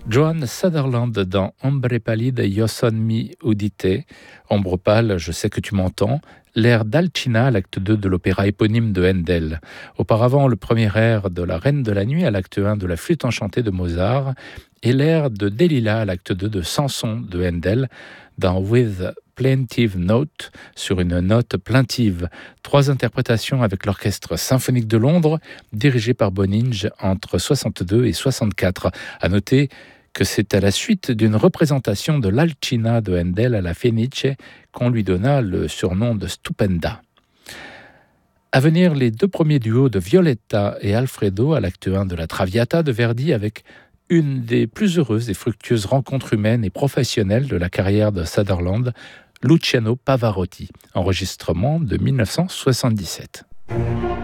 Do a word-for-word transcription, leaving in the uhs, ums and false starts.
Joan Sutherland dans Ombre pallide io son mi udite, Ombre pâle, je sais que tu m'entends, l'air d'Alcina à l'acte deux de l'opéra éponyme de Handel. Auparavant, le premier air de La Reine de la Nuit à l'acte un de la Flûte enchantée de Mozart et l'air de Delilah à l'acte deux de Samson de Handel dans With Plaintive Note, sur une note plaintive. Trois interprétations avec l'Orchestre symphonique de Londres, dirigé par Boninge entre soixante-deux et soixante-quatre. À noter que c'est à la suite d'une représentation de l'Alcina de Handel à la Fenice qu'on lui donna le surnom de Stupenda. À venir, les deux premiers duos de Violetta et Alfredo à l'acte un de la Traviata de Verdi avec une des plus heureuses et fructueuses rencontres humaines et professionnelles de la carrière de Sutherland, Luciano Pavarotti, enregistrement de mille neuf cent soixante-dix-sept.